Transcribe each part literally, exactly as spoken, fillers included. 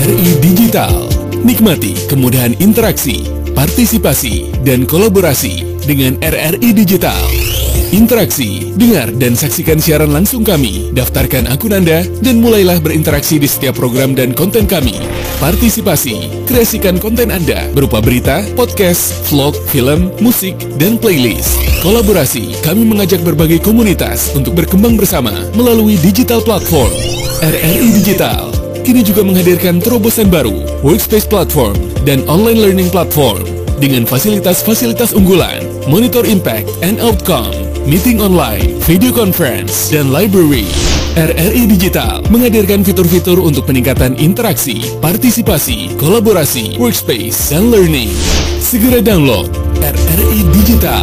R I Digital. Nikmati kemudahan interaksi, partisipasi, dan kolaborasi dengan R R I Digital. Interaksi, dengar dan saksikan siaran langsung kami, daftarkan akun Anda, dan mulailah berinteraksi di setiap program dan konten kami. Partisipasi, kreasikan konten Anda berupa berita, podcast, vlog, film, musik, dan playlist. Kolaborasi, kami mengajak berbagai komunitas untuk berkembang bersama melalui digital platform. R R I Digital kini juga menghadirkan terobosan baru, workspace platform, dan online learning platform dengan fasilitas-fasilitas unggulan, monitor impact and outcome, meeting online, video conference, dan library. R R I Digital menghadirkan fitur-fitur untuk peningkatan interaksi, partisipasi, kolaborasi, workspace, dan learning. Segera download R R I Digital.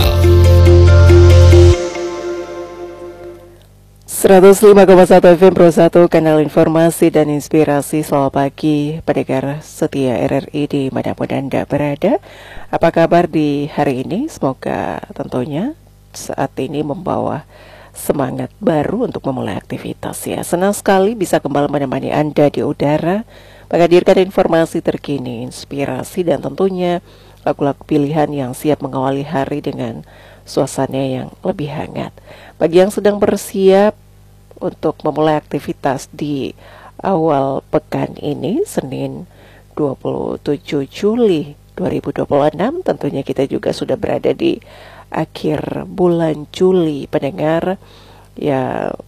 seratus lima koma satu F M Pro satu, kanal informasi dan inspirasi. Selamat pagi pendengar setia R R I dimanapun Anda berada. Apa kabar di hari ini? Semoga tentunya saat ini membawa semangat baru untuk memulai aktivitas ya. Senang sekali bisa kembali menemani Anda di udara, menghadirkan informasi terkini, inspirasi, dan tentunya lagu-lagu pilihan yang siap mengawali hari dengan suasana yang lebih hangat. Bagi yang sedang bersiap untuk memulai aktivitas di awal pekan ini, Senin dua puluh tujuh Juli dua ribu dua puluh enam, tentunya kita juga sudah berada di akhir bulan Juli. Pendengar ya,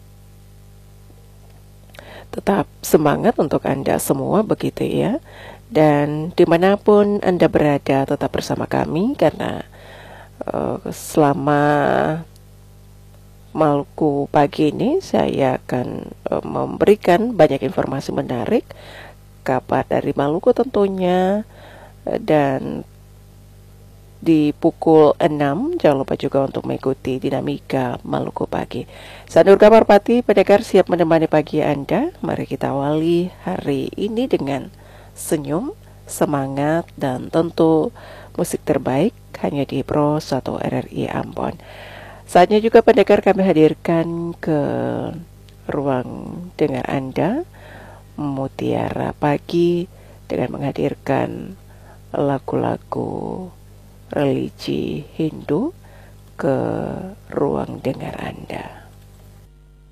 tetap semangat untuk Anda semua begitu ya. Dan dimanapun Anda berada, tetap bersama kami karena uh, selama Maluku pagi ini saya akan uh, memberikan banyak informasi menarik, kabar dari Maluku tentunya, uh, dan di pukul enam jangan lupa juga untuk mengikuti dinamika Maluku pagi. Saya Nur Kamarpati, pendengar siap menemani pagi Anda. Mari kita awali hari ini dengan senyum, semangat, dan tentu musik terbaik hanya di Pro satu R R I Ambon. Saatnya juga pendengar kami hadirkan ke ruang dengar Anda Mutiara Pagi dengan menghadirkan lagu-lagu religi Hindu ke ruang dengar Anda.